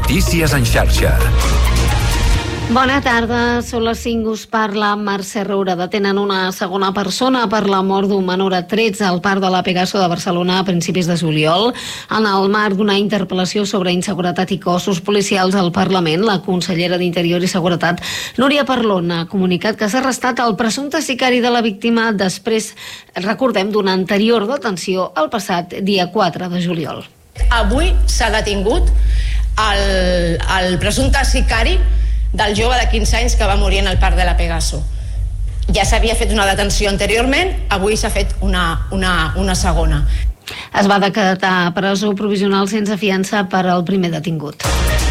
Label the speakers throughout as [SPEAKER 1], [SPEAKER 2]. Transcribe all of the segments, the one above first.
[SPEAKER 1] Notícies en xarxa.
[SPEAKER 2] Bona tarda, són les 5, us parla Mercè Roura. Detenen una segona persona per la mort d'un menor a 13 al parc de la Pegaso de Barcelona a principis de juliol. En el marc d'una interpel·lació sobre inseguretat i cossos policials al Parlament, la consellera d'Interior i Seguretat, Núria Parlon, ha comunicat que s'ha arrestat el presumpte sicari de la víctima després, recordem, d'una anterior detenció el passat dia 4 de juliol.
[SPEAKER 3] Avui s'ha detingut el presumpte sicari del jove de 15 anys que va morir en el parc de la Pegaso. Ja s'havia fet una detenció anteriorment, avui s'ha fet una segona.
[SPEAKER 2] Es va decretar presó provisional sense fiança per al primer detingut.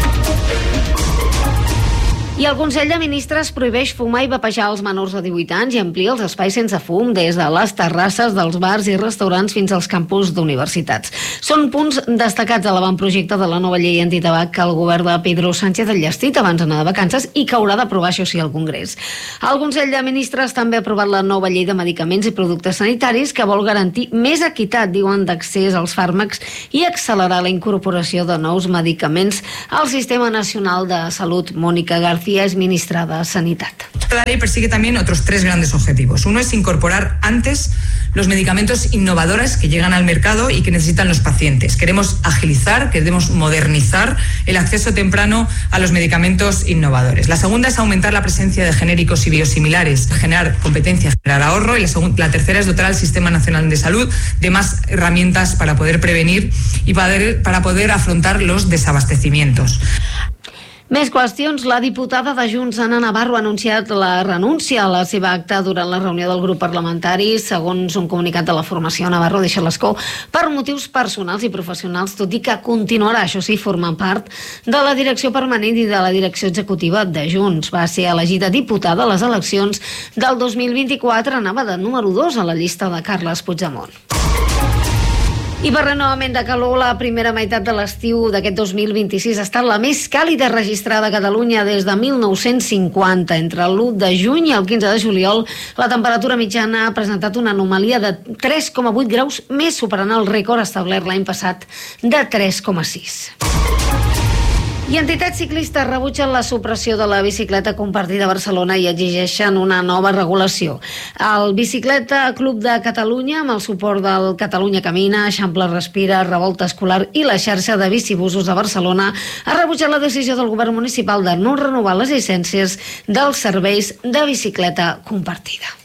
[SPEAKER 2] I el Consell de Ministres prohibeix fumar i vapejar als menors de 18 anys i amplia els espais sense fum des de les terrasses dels bars i restaurants fins als campus d'universitats. Són punts destacats de l'avantprojecte de la nova llei antitabac que el govern de Pedro Sánchez ha enllestit abans d'anar de vacances i que haurà d'aprovar, això sí, al Congrés. El Consell de Ministres també ha aprovat la nova llei de medicaments i productes sanitaris que vol garantir més equitat, diuen, d'accés als fàrmacs i accelerar la incorporació de nous medicaments al Sistema Nacional de Salut. Mónica García es ministra de Sanidad.
[SPEAKER 4] La ley persigue también otros 3 grandes objetivos. Uno es incorporar antes los medicamentos innovadores que llegan al mercado y que necesitan los pacientes. Queremos agilizar, queremos modernizar el acceso temprano a los medicamentos innovadores. La segunda es aumentar la presencia de genéricos y biosimilares, generar competencia, generar ahorro. Y la tercera es dotar al Sistema Nacional de Salud de más herramientas para poder prevenir y para poder afrontar los desabastecimientos.
[SPEAKER 2] Més qüestions. La diputada de Junts, Anna Navarro, ha anunciat la renúncia a la seva acta durant la reunió del grup parlamentari. Segons un comunicat de la formació, Navarro deixa l'escó per motius personals i professionals, tot i que continuarà, això sí, formant part de la direcció permanent i de la direcció executiva de Junts. Va ser elegida diputada a les eleccions del 2024, anava de número 2 a la llista de Carles Puigdemont. I parlem novament de calor. La primera meitat de l'estiu d'aquest 2026 ha estat la més càlida registrada a Catalunya des de 1950. Entre l'1 de juny i el 15 de juliol, la temperatura mitjana ha presentat una anomalia de 3,8 graus, més superant el rècord establert l'any passat de 3,6. I entitats ciclistes rebutgen la supressió de la bicicleta compartida a Barcelona i exigeixen una nova regulació. El Bicicleta Club de Catalunya, amb el suport del Catalunya Camina, Eixample Respira, Revolta Escolar i la xarxa de bicibusos de Barcelona, ha rebutjat la decisió del govern municipal de no renovar les llicències dels serveis de bicicleta compartida.